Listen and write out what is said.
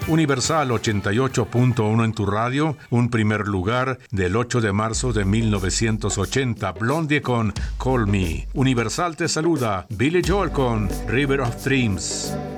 Universal 88.1 en tu radio, un primer lugar del 8 de marzo de 1980. Blondie con Call Me. Universal te saluda, Billy Joel con River of Dreams.